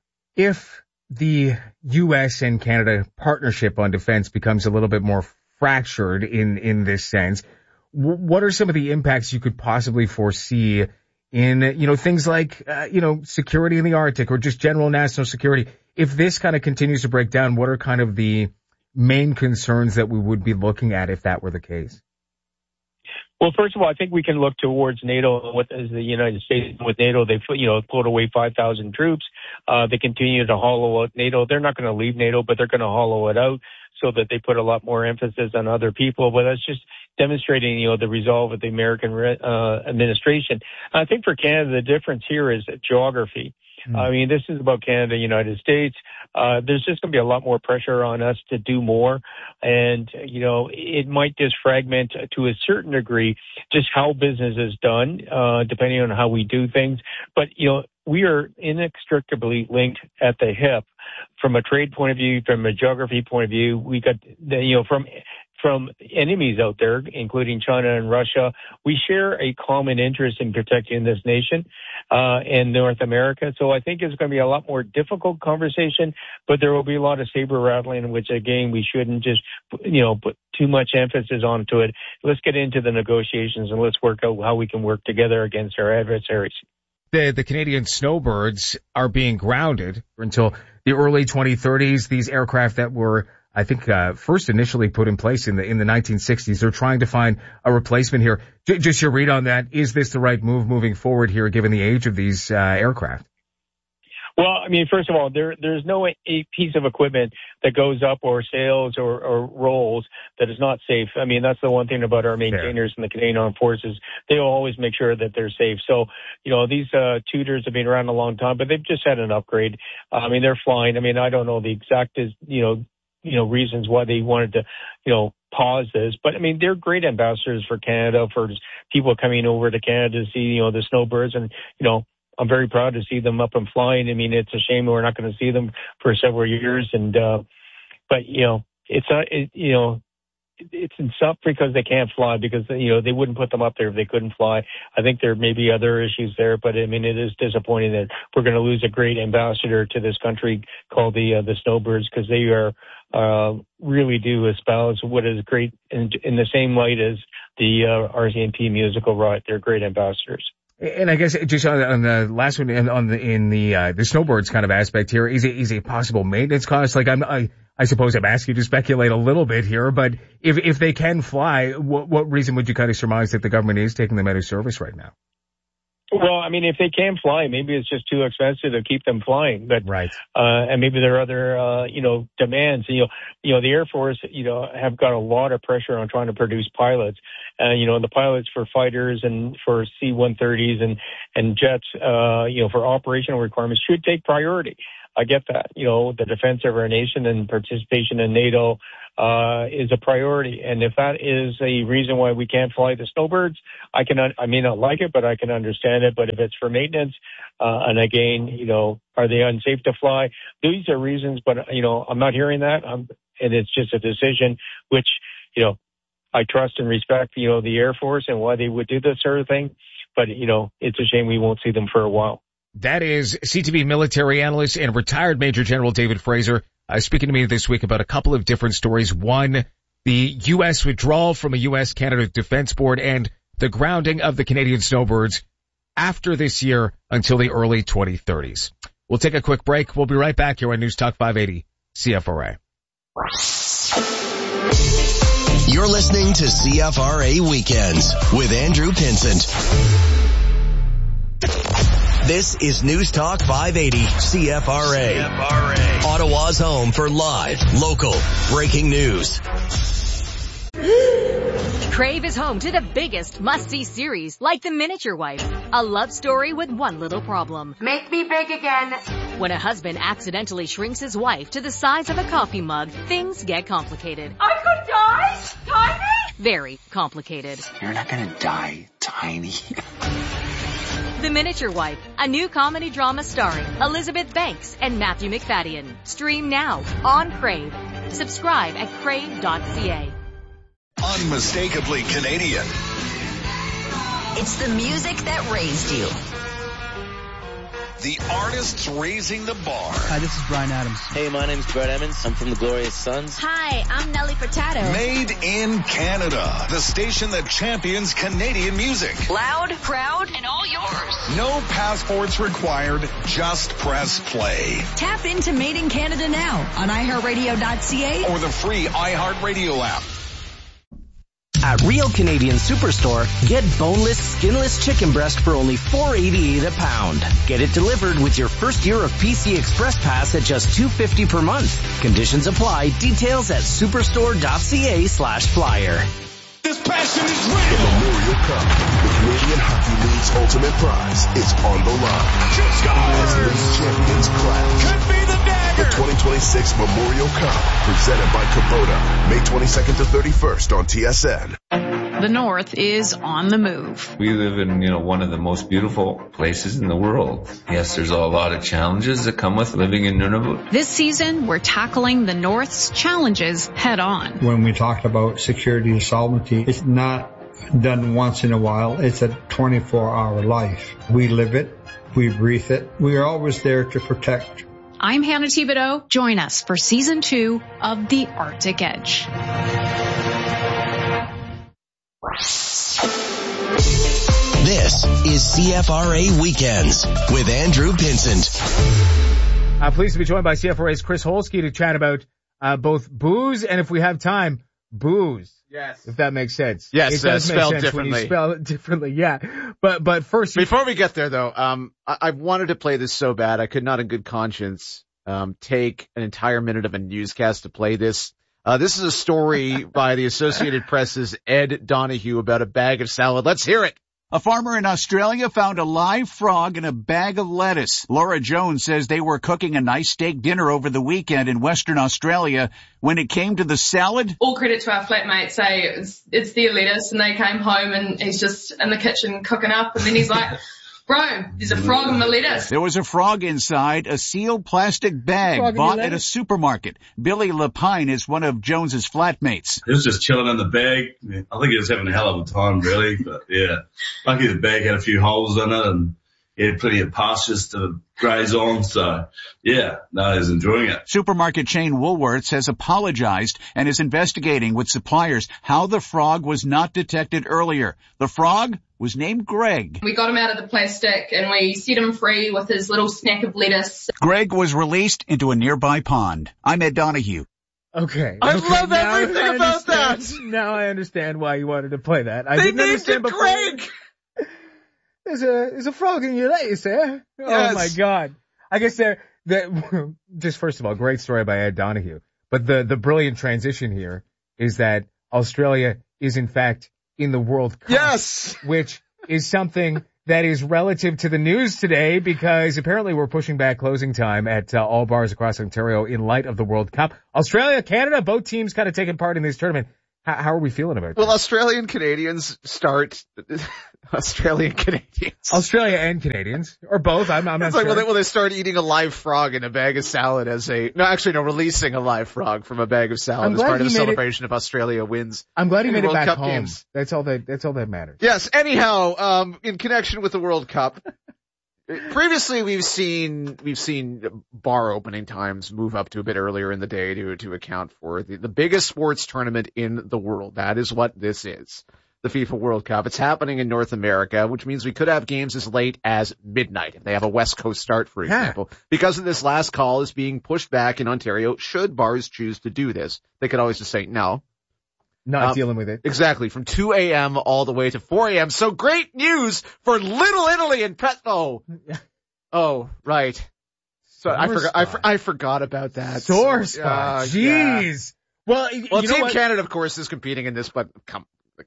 if the U S and Canada partnership on defense becomes a little bit more fractured in, in this sense, w- what are some of the impacts you could possibly foresee in, you know, things like, uh, you know, security in the Arctic or just general national security? If this kind of continues to break down, what are kind of the main concerns that we would be looking at if that were the case? Well, first of all, I think we can look towards NATO. What is the United States with NATO? They, you know, pulled away five thousand troops. Uh, they continue to hollow out NATO. They're not going to leave NATO, but they're going to hollow it out so that they put a lot more emphasis on other people. But that's just demonstrating, you know, the resolve of the American uh, administration. I think for Canada, the difference here is geography. Mm. I mean, this is about Canada, United States. Uh, there's just going to be a lot more pressure on us to do more. And, you know, it might just fragment to a certain degree just how business is done, uh, depending on how we do things. But, you know, we are inextricably linked at the hip from a trade point of view, from a geography point of view. We got, the, you know, from from enemies out there, including China and Russia. We share a common interest in protecting this nation uh, and North America. So I think it's going to be a lot more difficult conversation, but there will be a lot of saber rattling, which, again, we shouldn't just, you know, put too much emphasis onto it. Let's get into the negotiations and let's work out how we can work together against our adversaries. The, the Canadian snowbirds are being grounded until the early twenty thirties. These aircraft that were, I think, uh, first initially put in place in the, in the nineteen sixties. They're trying to find a replacement here. J- just your read on that. Is this the right move moving forward here, given the age of these, uh, aircraft? Well, I mean, first of all, there, there's no a piece of equipment that goes up or sails or, or rolls that is not safe. I mean, that's the one thing about our maintainers in the Canadian Armed Forces. They will always make sure that they're safe. So, you know, these, uh, Tudors have been around a long time, but they've just had an upgrade. Uh, I mean, they're flying. I mean, I don't know the exact, you know, you know, reasons why they wanted to, you know, pause this. But I mean, they're great ambassadors for Canada, for people coming over to Canada to see, you know, the snowbirds. And, you know, I'm very proud to see them up and flying. I mean, it's a shame we're not going to see them for several years. And, uh, but, you know, it's not, it, you know, it's not because they can't fly, because, you know, they wouldn't put them up there if they couldn't fly. I think there may be other issues there, but I mean, it is disappointing that we're going to lose a great ambassador to this country called the, uh, the Snowbirds, because they are, uh, really do espouse what is great in, in the same light as the, uh, R C M P musical, right? They're great ambassadors. And I guess just on, on the last one, on the in the uh, the snowbirds kind of aspect here, is it is a possible maintenance cost? Like I'm, I I suppose I'm asking you to speculate a little bit here, but if if they can fly, what what reason would you kind of surmise that the government is taking them out of service right now? Well, I mean, if they can fly, maybe it's just too expensive to keep them flying. But right, uh, and maybe there are other, uh, you know, demands. You know, you know, the Air Force, you know, have got a lot of pressure on trying to produce pilots. Uh, you know, the pilots for fighters and for C one thirties and and jets, uh, you know, for operational requirements should take priority. I get that. You know, the defense of our nation and participation in NATO uh is a priority. And if that is a reason why we can't fly the snowbirds, I can, I may not like it, but I can understand it. But if it's for maintenance, uh and again, you know, are they unsafe to fly? These are reasons, but, you know, I'm not hearing that. Um, and it's just a decision which, you know, I trust and respect, you know, the Air Force and why they would do this sort of thing. But, you know, it's a shame we won't see them for a while. That is C T V military analyst and retired Major General David Fraser, uh, speaking to me this week about a couple of different stories. One, the U S withdrawal from a U S Canada Defense Board and the grounding of the Canadian snowbirds after this year until the early twenty thirties. We'll take a quick break. We'll be right back here on News Talk five eighty C F R A. You're listening to C F R A Weekends with Andrew Pinsent. This is News Talk five eighty C F R A. C F R A. Ottawa's home for live, local, breaking news. Crave is home to the biggest must-see series, like The Miniature Wife, a love story with one little problem. Make me big again. When a husband accidentally shrinks his wife to the size of a coffee mug, things get complicated. I could die? Tiny? Very complicated. You're not gonna die tiny. The Miniature Wife, a new comedy drama starring Elizabeth Banks and Matthew McFadden. Stream now on Crave. Subscribe at crave dot c a. Unmistakably Canadian. It's the music that raised you. The artists raising the bar. Hi, this is Bryan Adams. Hey, my name's Brett Emmons. I'm from the Glorious Sons. Hi, I'm Nelly Furtado. Made in Canada. The station that champions Canadian music. Loud, proud, and all yours. No passports required. Just press play. Tap into Made in Canada now on i heart radio dot c a or the free iHeartRadio app. At Real Canadian Superstore, get boneless, skinless chicken breast for only four dollars and eighty-eight cents a pound. Get it delivered with your first year of P C Express Pass at just two dollars and fifty cents per month. Conditions apply. Details at superstore dot c a slash flyer. This passion is real. The Memorial Cup, the Canadian Hockey League's ultimate prize, is on the line. As league champions clash. Could be the dagger. The twenty twenty-six Memorial Cup, presented by Kubota, May twenty-second to thirty-first on T S N. The North is on the move. We live in, you know, one of the most beautiful places in the world. Yes, there's a lot of challenges that come with living in Nunavut. This season, we're tackling the North's challenges head on. When we talked about security and sovereignty, it's not done once in a while. It's a twenty-four hour life. We live it. We breathe it. We are always there to protect. I'm Hannah Thibodeau. Join us for season two of The Arctic Edge. This is C F R A Weekends with Andrew Pinsent. Uh, pleased to be joined by C F R A's Chris Holsky to chat about uh, both booze and, if we have time, booze. Yes. If that makes sense. Yes, it does uh, make spelled sense differently. When you spell it differently, yeah. But but first, before we get there, though, um, I, I wanted to play this so bad I could not, in good conscience, um, take an entire minute of a newscast to play this. Uh, this is a story by the Associated Press's Ed Donahue about a bag of salad. Let's hear it. A farmer in Australia found a live frog in a bag of lettuce. Laura Jones says they were cooking a nice steak dinner over the weekend in Western Australia. When it came to the salad, all credit to our flatmate. Say it's, it's their lettuce, and they came home and he's just in the kitchen cooking up, and then he's like, bro, there's a frog in my lettuce. There was a frog inside a sealed plastic bag frog bought at a supermarket. Billy Lapine is one of Jones's flatmates. He was just chilling in the bag. I think he was having a hell of a time, really. But yeah, lucky the bag had a few holes in it and he had plenty of pastures to graze on. So yeah, no, he's enjoying it. Supermarket chain Woolworths has apologized and is investigating with suppliers how the frog was not detected earlier. The frog was named Greg. We got him out of the plastic and we set him free with his little snack of lettuce. Greg was released into a nearby pond. I'm Ed Donahue. Okay. I okay, love everything I about that. Now I understand why you wanted to play that. I they didn't understand named before. Greg. There's a there's a frog in your lettuce, eh? Yes. Oh my God. I guess they're that just first of all, great story by Ed Donahue. But the the brilliant transition here is that Australia is in fact in the World Cup. Yes. Which is something that is relative to the news today because apparently we're pushing back closing time at uh, all bars across Ontario in light of the World Cup. Australia, Canada, both teams kind of taking part in this tournament. How, how are we feeling about it? Well, Australian Canadians start Australian Canadians. Australia and Canadians, or both. I'm, I'm not it's like, sure. Well they, well, they start eating a live frog in a bag of salad as a no, actually no, releasing a live frog from a bag of salad I'm as part of the it, celebration of Australia wins. I'm glad he made it back Cup home. Games. That's all that. That's all that matters. Yes. Anyhow, um, in connection with the World Cup. Previously, we've seen we've seen bar opening times move up to a bit earlier in the day to to account for the, the biggest sports tournament in the world. That is what this is. the FIFA World Cup. It's happening in North America, which means we could have games as late as midnight if they have a West Coast start, for example. Yeah. Because of this last call is being pushed back in Ontario, should bars choose to do this. They could always just say no. Not um, dealing with it. Exactly. From two a.m. all the way to four a.m. So great news for Little Italy and Pet. Oh, oh, right. So Sore I forgot. I, for, I forgot about that. Sore spot. Uh, Jeez. Yeah. Well, well, you Team know Canada, of course, is competing in this, but come,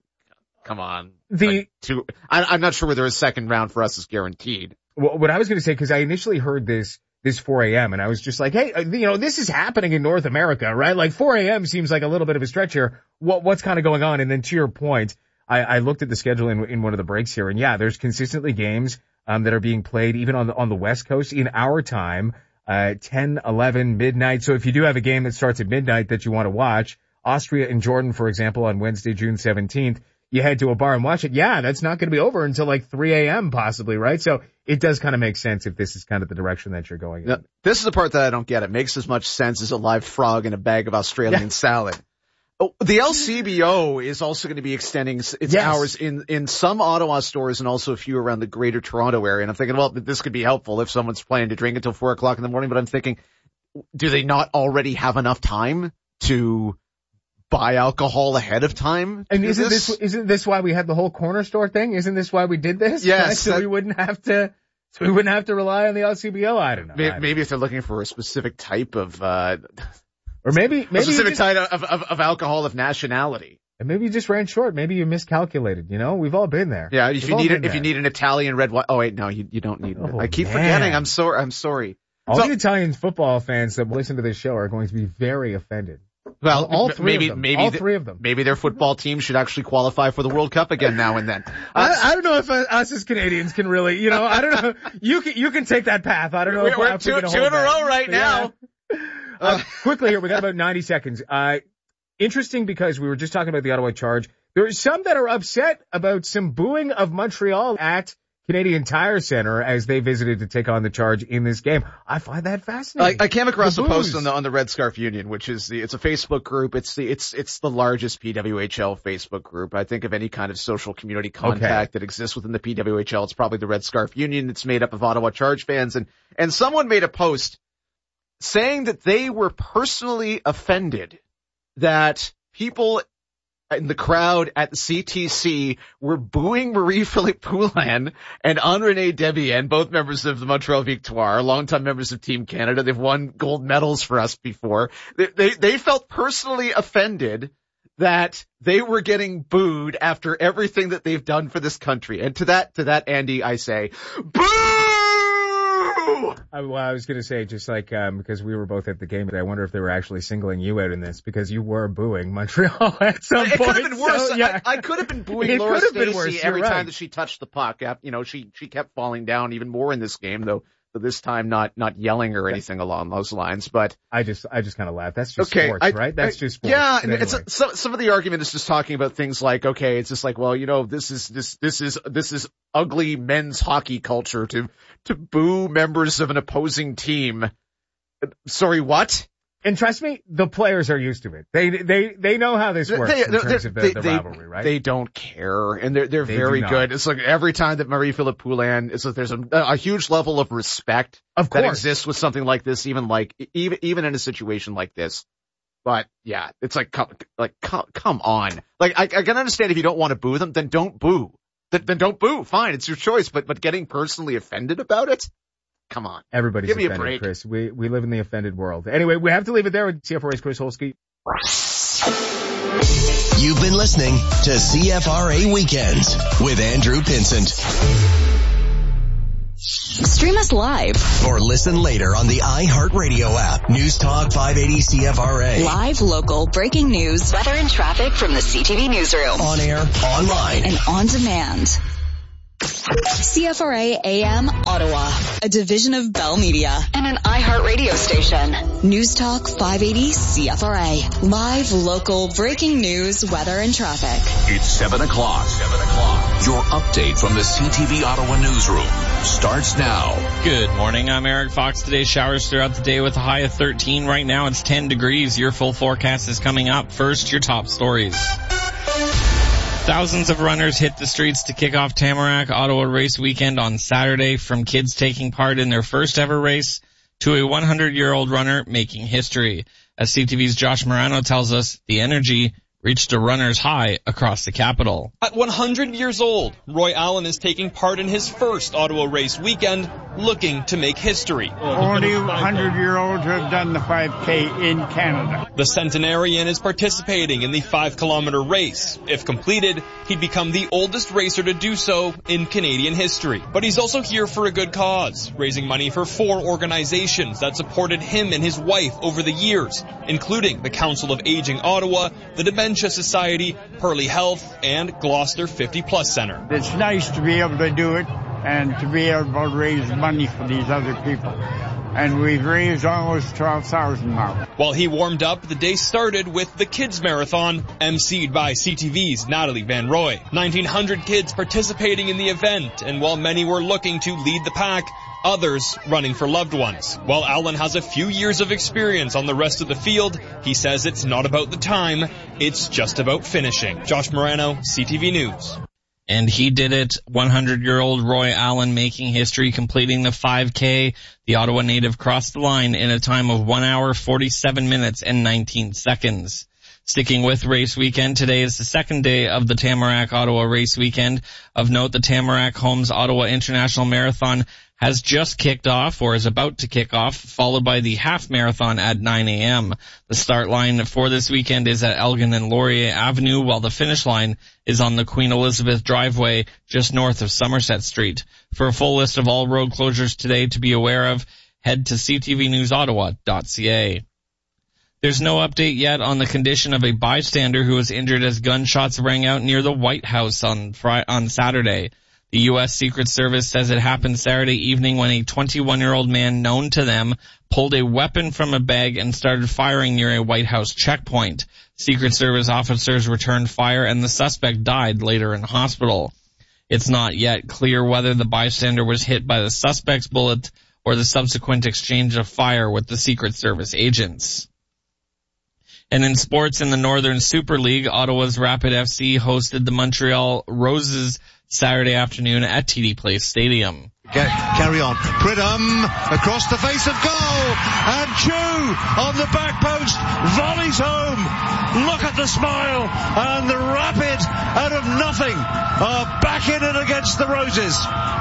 come on. The like two, I, I'm not sure whether a second round for us is guaranteed. Well, what I was going to say, because I initially heard this. This four a.m. and I was just like, hey, you know, this is happening in North America, right? Like four a.m. seems like a little bit of a stretch here. What, what's kind of going on? And then to your point, I, I looked at the schedule in, in one of the breaks here, and yeah, there's consistently games, um, that are being played even on the, on the West Coast in our time, uh, ten, eleven, midnight. So if you do have a game that starts at midnight that you want to watch, Austria and Jordan, for example, on Wednesday, June seventeenth, you head to a bar and watch it. Yeah, that's not going to be over until like three a.m. possibly, right? So it does kind of make sense if this is kind of the direction that you're going in. Now, this is the part that I don't get. It makes as much sense as a live frog in a bag of Australian yeah. salad. Oh, the L C B O is also going to be extending its yes. hours in, in some Ottawa stores and also a few around the greater Toronto area. And I'm thinking, well, this could be helpful if someone's planning to drink until four o'clock in the morning. But I'm thinking, do they not already have enough time to buy alcohol ahead of time? And isn't this? this isn't this why we had the whole corner store thing? Isn't this why we did this? Yes. Right? So that, we wouldn't have to, so we wouldn't have to rely on the L C B O. I don't know. Maybe, I don't maybe know. if they're looking for a specific type of, uh, or maybe, maybe a specific just, type of, of, of alcohol of nationality. And maybe you just ran short. Maybe you miscalculated. You know, we've all been there. Yeah. If we've you need it, if you need an Italian red wine. Oh wait, no, you, you don't need oh, it. I keep man. forgetting. I'm sorry. I'm sorry. All so, the Italian football fans that listen to this show are going to be very offended. Well, all three maybe, of them. maybe all the, three of them. Maybe their football team should actually qualify for the World Cup again now and then. Uh, I, I don't know if uh, us as Canadians can really, you know, I don't know. You can, you can take that path. I don't know we're, if we're, we're if two, we're two hold in a row right but now. Yeah. Uh, quickly here, we got about ninety seconds. Uh, interesting because we were just talking about the Ottawa Charge. There are some that are upset about some booing of Montreal at Canadian Tire Center as they visited to take on the Charge in this game. I find that fascinating. I, I came across a post on the on the Red Scarf Union, which is the it's a Facebook group. It's the it's it's the largest P W H L Facebook group. I think of any kind of social community contact okay. that exists within the P W H L, it's probably the Red Scarf Union. It's made up of Ottawa Charge fans, and and someone made a post saying that they were personally offended that people in the crowd at the C T C were booing Marie-Philippe Poulin and Henri Debian, both members of the Montreal Victoire, longtime members of Team Canada. They've won gold medals for us before. They, they, they felt personally offended that they were getting booed after everything that they've done for this country. And to that, to that, Andy, I say, boo! I, well, I was going to say, just like, um, because we were both at the game, I wonder if they were actually singling you out in this because you were booing Montreal at some it point. It could have been worse. So, yeah. I, I could have been booing it Laura Stacey every right. time that she touched the puck. You know, she, she kept falling down even more in this game, though. But this time not, not yelling or anything along those lines, but. I just, I just kind of laugh. That's just okay, sports, I, right? That's I, just sports. Yeah, anyway. it's a, some, some of the argument is just talking about things like, okay, it's just like, well, you know, this is, this, this is, this is ugly men's hockey culture to, to boo members of an opposing team. Sorry, what? And trust me, the players are used to it. They they they know how this works they, in terms of the, they, the they, rivalry, right? They don't care, and they're they're they very good. It's like every time that Marie-Philippe Poulin, it's like there's a, a huge level of respect of that course. exists with something like this, even like even even in a situation like this. But yeah, it's like come, like come, come on. Like I, I can understand if you don't want to boo them, then don't boo. Then, then don't boo. Fine, it's your choice. But but getting personally offended about it. Come on. Everybody's Give me offended, a break. Chris. We we live in the offended world. Anyway, we have to leave it there with C F R A's Chris Holsky. You've been listening to C F R A Weekends with Andrew Pinsent. Stream us live. Or listen later on the iHeartRadio app. News Talk five eighty C F R A. Live, local, breaking news, weather and traffic from the C T V newsroom. On air, online, and on demand. C F R A A M Ottawa, a division of Bell Media and an iHeartRadio station. News Talk five eighty C F R A. Live, local, breaking news, weather, and traffic. It's seven o'clock. seven o'clock. Your update from the C T V Ottawa newsroom starts now. Good morning. I'm Eric Fox. Today's showers throughout the day with a high of thirteen. Right now it's ten degrees. Your full forecast is coming up. First, your top stories. Thousands of runners hit the streets to kick off Tamarack Ottawa Race Weekend on Saturday, from kids taking part in their first ever race to a hundred-year-old runner making history. As C T V's Josh Morano tells us, the energy reached a runner's high across the capital. At one hundred years old, Roy Allen is taking part in his first Ottawa Race Weekend, looking to make history. Only hundred-year-olds who have done the five K in Canada. The centenarian is participating in the five-kilometer race. If completed, he'd become the oldest racer to do so in Canadian history. But he's also here for a good cause, raising money for four organizations that supported him and his wife over the years, including the Council of Aging Ottawa, the Dementia Society, Pearly Health, and Gloucester fifty plus Center. It's nice to be able to do it and to be able to raise money for these other people. And we've raised almost twelve thousand now. While he warmed up, the day started with the Kids Marathon, emceed by C T V's Natalie Van Roy. nineteen hundred kids participating in the event, and while many were looking to lead the pack, others running for loved ones. While Allen has a few years of experience on the rest of the field, he says it's not about the time, it's just about finishing. Josh Morano, C T V News. And he did it, hundred-year-old Roy Allen making history, completing the five K. The Ottawa native crossed the line in a time of one hour, forty-seven minutes, and nineteen seconds. Sticking with race weekend, today is the second day of the Tamarack Ottawa Race Weekend. Of note, the Tamarack Homes Ottawa International Marathon has just kicked off, or is about to kick off, followed by the half marathon at nine a.m. The start line for this weekend is at Elgin and Laurier Avenue, while the finish line is on the Queen Elizabeth driveway just north of Somerset Street. For a full list of all road closures today to be aware of, head to c t v news ottawa dot c a. There's no update yet on the condition of a bystander who was injured as gunshots rang out near the White House on Friday, on Saturday. The U S Secret Service says it happened Saturday evening when a twenty-one-year-old man known to them pulled a weapon from a bag and started firing near a White House checkpoint. Secret Service officers returned fire and the suspect died later in hospital. It's not yet clear whether the bystander was hit by the suspect's bullet or the subsequent exchange of fire with the Secret Service agents. And in sports, in the Northern Super League, Ottawa's Rapid F C hosted the Montreal Roses Saturday afternoon at T D Place Stadium. Get, carry on. Pridham across the face of goal, and Chu on the back post volleys home. Look at the smile, and the Rapid out of nothing are back in it against the Roses.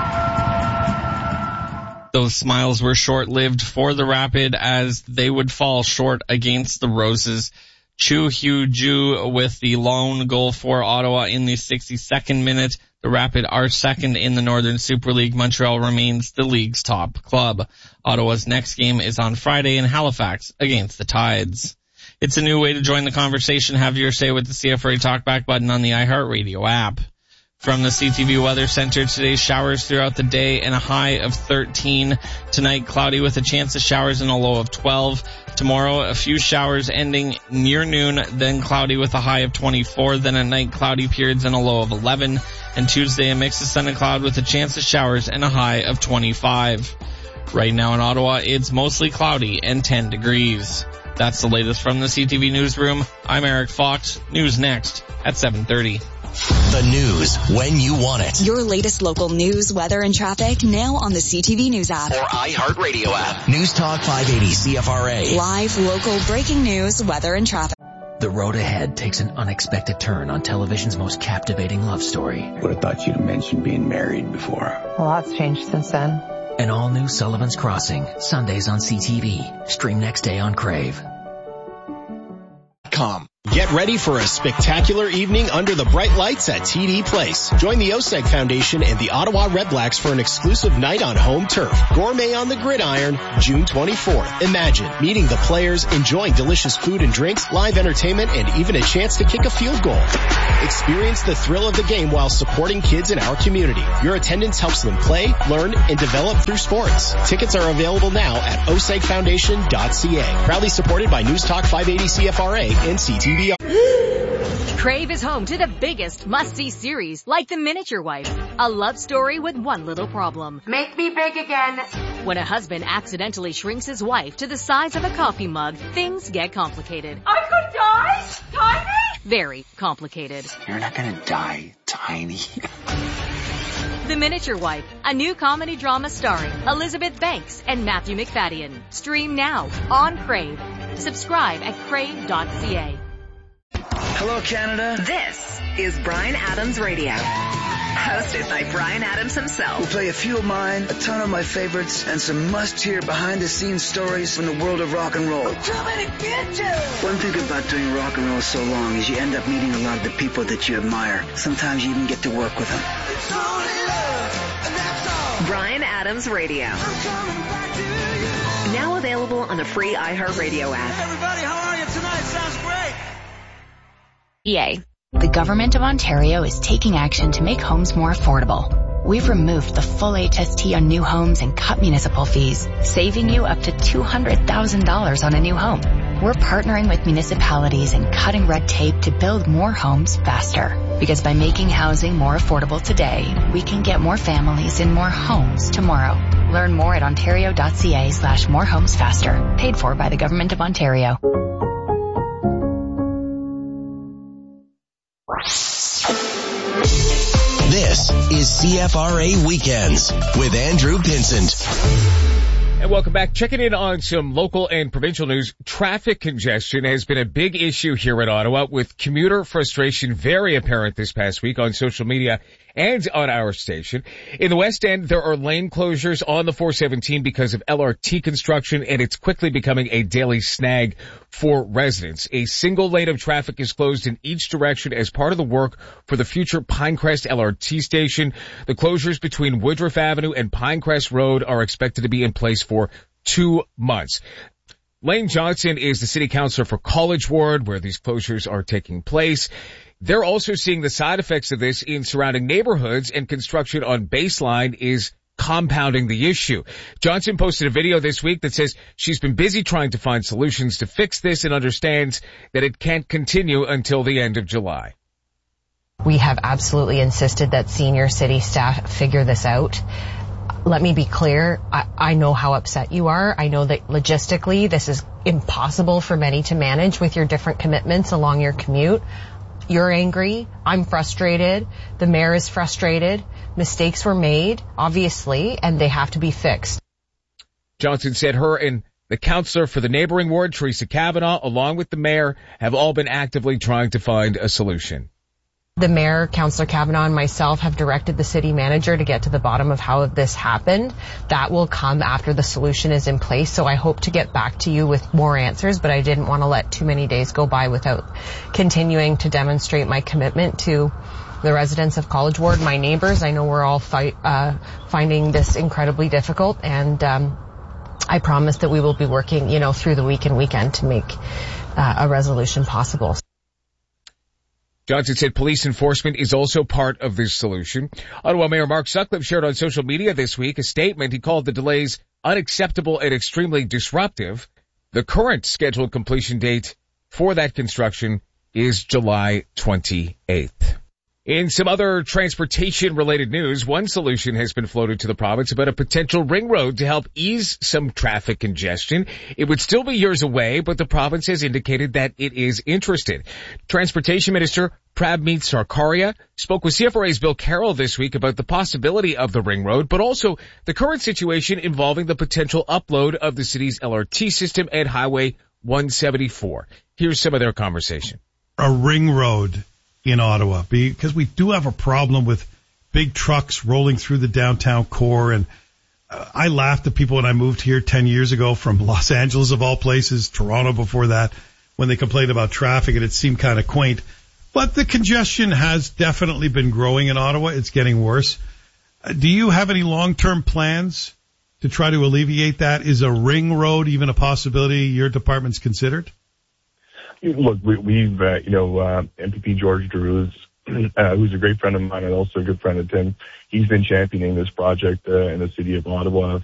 Those smiles were short-lived for the Rapid as they would fall short against the Roses. Chu Hugh Ju with the lone goal for Ottawa in the sixty-second minute. The Rapid are second in the Northern Super League. Montreal remains the league's top club. Ottawa's next game is on Friday in Halifax against the Tides. It's a new way to join the conversation. Have your say with the C F R A Talkback button on the iHeartRadio app. From the C T V Weather Center, today showers throughout the day and a high of thirteen. Tonight, cloudy with a chance of showers and a low of twelve. Tomorrow, a few showers ending near noon, then cloudy with a high of twenty-four. Then at night, cloudy periods and a low of eleven. And Tuesday, a mix of sun and cloud with a chance of showers and a high of twenty-five. Right now in Ottawa, it's mostly cloudy and ten degrees. That's the latest from the C T V Newsroom. I'm Eric Fox. News next at seven thirty. The news when you want it. Your latest local news, weather, and traffic now on the C T V News app. Or iHeartRadio app. News Talk five eighty C F R A. Live, local, breaking news, weather, and traffic. The road ahead takes an unexpected turn on television's most captivating love story. Would have thought you'd mentioned being married before. A lot's changed since then. An all-new Sullivan's Crossing, Sundays on C T V. Stream next day on Crave. Com. Get ready for a spectacular evening under the bright lights at T D Place. Join the O S E G Foundation and the Ottawa Redblacks for an exclusive night on home turf. Gourmet on the Gridiron, June twenty-fourth. Imagine meeting the players, enjoying delicious food and drinks, live entertainment, and even a chance to kick a field goal. Experience the thrill of the game while supporting kids in our community. Your attendance helps them play, learn, and develop through sports. Tickets are available now at o s e g foundation dot c a. Proudly supported by News Talk five eighty C F R A and C T V. Crave is home to the biggest must-see series, like The Miniature Wife, a love story with one little problem. Make me big again. When a husband accidentally shrinks his wife to the size of a coffee mug, things get complicated. I could die? Tiny? Very complicated. You're not gonna die tiny. The Miniature Wife, a new comedy drama starring Elizabeth Banks and Matthew McFadden. Stream now on Crave. Subscribe at crave dot c a. Hello, Canada. This is Bryan Adams Radio, hosted by Bryan Adams himself. We'll play a few of mine, a ton of my favorites, and some must-hear behind-the-scenes stories from the world of rock and roll. I'm coming to get you! One thing about doing rock and roll so long is you end up meeting a lot of the people that you admire. Sometimes you even get to work with them. It's only love, and that's all. Bryan Adams Radio. I'm coming back to you. Now available on the free iHeartRadio app. Hey, everybody, how are you tonight? Sounds great. E A. The Government of Ontario is taking action to make homes more affordable. We've removed the full H S T on new homes and cut municipal fees, saving you up to two hundred thousand dollars on a new home. We're partnering with municipalities and cutting red tape to build more homes faster. Because by making housing more affordable today, we can get more families in more homes tomorrow. Learn more at ontario.ca slash more homes faster. Paid for by the Government of Ontario. This is C F R A Weekends with Andrew Pinsent. And welcome back. Checking in on some local and provincial news. Traffic congestion has been a big issue here in Ottawa, with commuter frustration very apparent this past week on social media and on our station. In the West End, there are lane closures on the four seventeen because of L R T construction, and it's quickly becoming a daily snag for residents. A single lane of traffic is closed in each direction as part of the work for the future Pinecrest L R T station. The closures between Woodruff Avenue and Pinecrest Road are expected to be in place for two months. Lane Johnson is the city councillor for College Ward, where these closures are taking place. They're also seeing the side effects of this in surrounding neighborhoods, and construction on Baseline is compounding the issue. Johnson posted a video this week that says she's been busy trying to find solutions to fix this and understands that it can't continue until the end of July. We have absolutely insisted that senior city staff figure this out. Let me be clear, I, I know how upset you are. I know that logistically this is impossible for many to manage with your different commitments along your commute. You're angry. I'm frustrated. The mayor is frustrated. Mistakes were made, obviously, and they have to be fixed. Johnson said her and the councillor for the neighboring ward, Teresa Kavanaugh, along with the mayor, have all been actively trying to find a solution. The mayor, Councillor Kavanaugh, and myself have directed the city manager to get to the bottom of how this happened. That will come after the solution is in place, so I hope to get back to you with more answers, but I didn't want to let too many days go by without continuing to demonstrate my commitment to the residents of College Ward, my neighbors. I know we're all fight, uh, finding this incredibly difficult, and um, I promise that we will be working, you know, through the week and weekend to make uh, a resolution possible. Johnson said police enforcement is also part of this solution. Ottawa Mayor Mark Sutcliffe shared on social media this week a statement. He called the delays unacceptable and extremely disruptive. The current scheduled completion date for that construction is July twenty-eighth. In some other transportation-related news, one solution has been floated to the province about a potential ring road to help ease some traffic congestion. It would still be years away, but the province has indicated that it is interested. Transportation Minister Prabmeet Sarkaria spoke with C F R A's Bill Carroll this week about the possibility of the ring road, but also the current situation involving the potential upload of the city's L R T system at Highway one seventy-four. Here's some of their conversation. A ring road in Ottawa, because we do have a problem with big trucks rolling through the downtown core. And uh, I laughed at people when I moved here ten years ago from Los Angeles, of all places, Toronto before that, when they complained about traffic, and it seemed kind of quaint. But the congestion has definitely been growing in Ottawa. It's getting worse. Uh, do you have any long-term plans to try to alleviate that? Is a ring road even a possibility your department's considered? Look, we, we've, uh, you know, uh, M P P George Giroux, uh, who's a great friend of mine and also a good friend of Tim, he's been championing this project uh, in the city of Ottawa